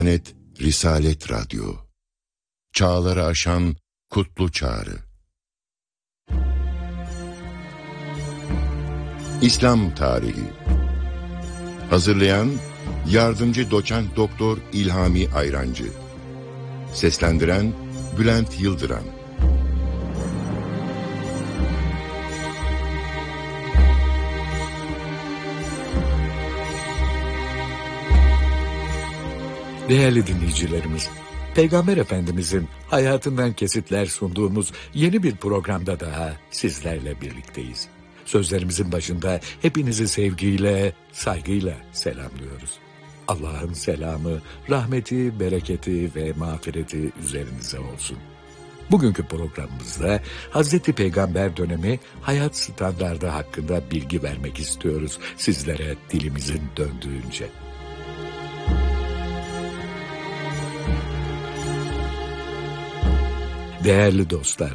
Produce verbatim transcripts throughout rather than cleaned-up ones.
Net Risalet Radyo. Çağları aşan kutlu çağrı. İslam tarihi. Hazırlayan Yardımcı Doçent Doktor İlhami Ayrancı. Seslendiren Bülent Yıldıran. Değerli dinleyicilerimiz, Peygamber Efendimizin hayatından kesitler sunduğumuz yeni bir programda daha sizlerle birlikteyiz. Sözlerimizin başında hepinizi sevgiyle, saygıyla selamlıyoruz. Allah'ın selamı, rahmeti, bereketi ve mağfireti üzerinize olsun. Bugünkü programımızda Hazreti Peygamber dönemi hayat standardı hakkında bilgi vermek istiyoruz sizlere dilimizin döndüğünce. Değerli dostlar,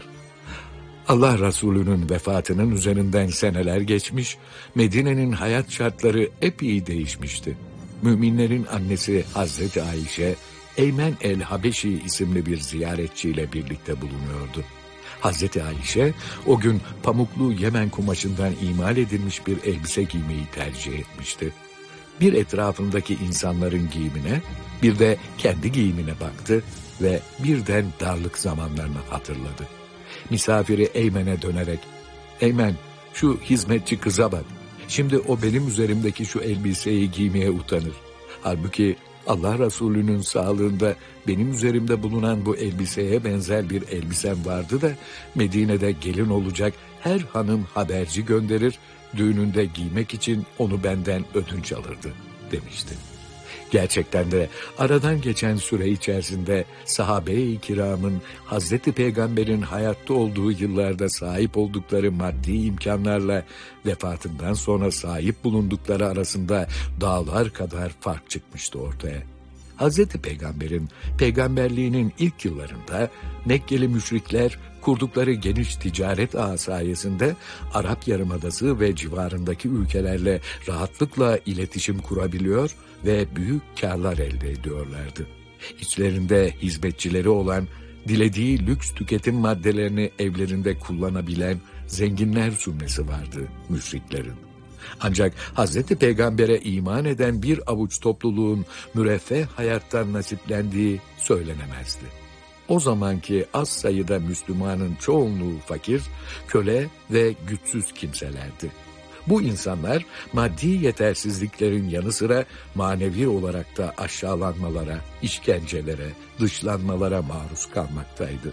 Allah Resulü'nün vefatının üzerinden seneler geçmiş, Medine'nin hayat şartları epey değişmişti. Müminlerin annesi Hazreti Ayşe, Eymen el-Habeşi isimli bir ziyaretçiyle birlikte bulunuyordu. Hazreti Ayşe, o gün pamuklu Yemen kumaşından imal edilmiş bir elbise giymeyi tercih etmişti. Bir etrafındaki insanların giyimine, bir de kendi giyimine baktı ve birden darlık zamanlarını hatırladı. Misafiri Eymen'e dönerek, "Eymen, şu hizmetçi kıza bak. Şimdi o benim üzerimdeki şu elbiseyi giymeye utanır. Halbuki Allah Resulü'nün sağlığında benim üzerimde bulunan bu elbiseye benzer bir elbisem vardı da Medine'de gelin olacak her hanım haberci gönderir, düğününde giymek için onu benden ödünç alırdı," demişti. Gerçekten de aradan geçen süre içerisinde sahabe-i kiramın Hazreti Peygamber'in hayatta olduğu yıllarda sahip oldukları maddi imkanlarla vefatından sonra sahip bulundukları arasında dağlar kadar fark çıkmıştı ortaya. Hazreti Peygamber'in peygamberliğinin ilk yıllarında Mekkeli müşrikler kurdukları geniş ticaret ağı sayesinde Arap Yarımadası ve civarındaki ülkelerle rahatlıkla iletişim kurabiliyor ve büyük kârlar elde ediyorlardı. İçlerinde hizmetçileri olan, dilediği lüks tüketim maddelerini evlerinde kullanabilen zenginler zümresi vardı müşriklerin. Ancak Hazreti Peygamber'e iman eden bir avuç topluluğun müreffeh hayattan nasiplendiği söylenemezdi. O zamanki az sayıda Müslümanın çoğunluğu fakir, köle ve güçsüz kimselerdi. Bu insanlar maddi yetersizliklerin yanı sıra manevi olarak da aşağılanmalara, işkencelere, dışlanmalara maruz kalmaktaydı.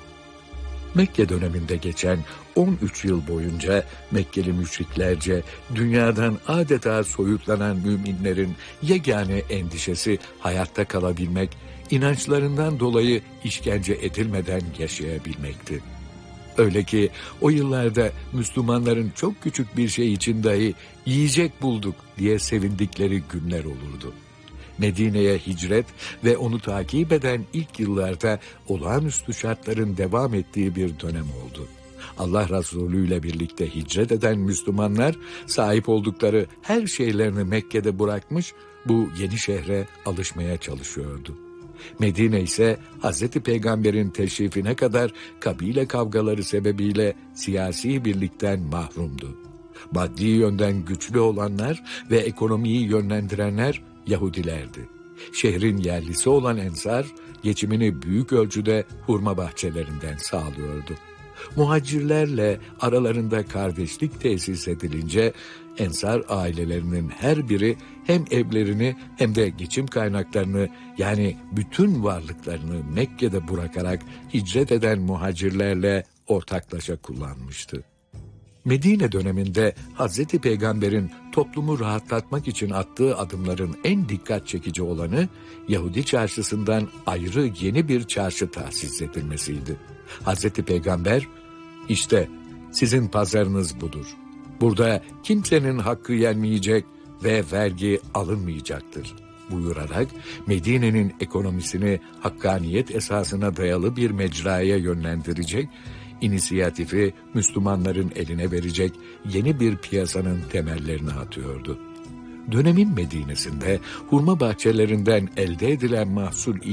Mekke döneminde geçen on üç yıl boyunca Mekkeli müşriklerce dünyadan adeta soyutlanan müminlerin yegane endişesi hayatta kalabilmek, inançlarından dolayı işkence edilmeden yaşayabilmekti. Öyle ki o yıllarda Müslümanların çok küçük bir şey için dahi yiyecek bulduk diye sevindikleri günler olurdu. Medine'ye hicret ve onu takip eden ilk yıllarda olağanüstü şartların devam ettiği bir dönem oldu. Allah Resulü ile birlikte hicret eden Müslümanlar sahip oldukları her şeylerini Mekke'de bırakmış, bu yeni şehre alışmaya çalışıyordu. Medine ise Hazreti Peygamber'in teşrifine kadar kabile kavgaları sebebiyle siyasi birlikten mahrumdu. Maddi yönden güçlü olanlar ve ekonomiyi yönlendirenler Yahudilerdi. Şehrin yerlisi olan Ensar, geçimini büyük ölçüde hurma bahçelerinden sağlıyordu. Muhacirlerle aralarında kardeşlik tesis edilince Ensar ailelerinin her biri hem evlerini hem de geçim kaynaklarını, yani bütün varlıklarını Mekke'de bırakarak hicret eden muhacirlerle ortaklaşa kullanmıştı. Medine döneminde Hazreti Peygamber'in toplumu rahatlatmak için attığı adımların en dikkat çekici olanı Yahudi çarşısından ayrı yeni bir çarşı tahsis edilmesiydi. Hazreti Peygamber, "İşte sizin pazarınız budur. Burada kimsenin hakkı yenmeyecek ve vergi alınmayacaktır," buyurarak Medine'nin ekonomisini hakkaniyet esasına dayalı bir mecraya yönlendirecek, inisiyatifi Müslümanların eline verecek yeni bir piyasanın temellerini atıyordu. Dönemin Medine'sinde hurma bahçelerinden elde edilen mahsul